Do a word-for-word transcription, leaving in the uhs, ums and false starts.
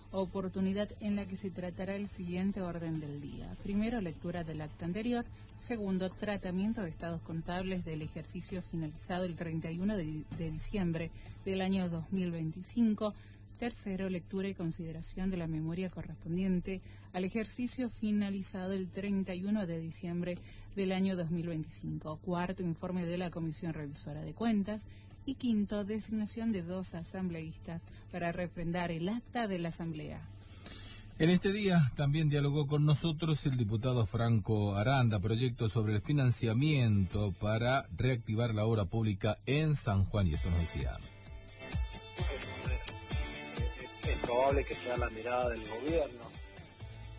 oportunidad en la que se tratará el siguiente orden del día. Primero, lectura del acta anterior. Segundo, tratamiento de estados contables del ejercicio finalizado el treinta y uno de diciembre del año dos mil veinticinco. Tercero, lectura y consideración de la memoria correspondiente al ejercicio finalizado el treinta y uno de diciembre del año dos mil veinticinco. Cuarto, informe de la Comisión Revisora de Cuentas. Y quinto, designación de dos asambleístas para refrendar el acta de la Asamblea. En este día también dialogó con nosotros el diputado Franco Aranda, proyecto sobre el financiamiento para reactivar la obra pública en San Juan, y esto nos decía. Es probable que sea la mirada del gobierno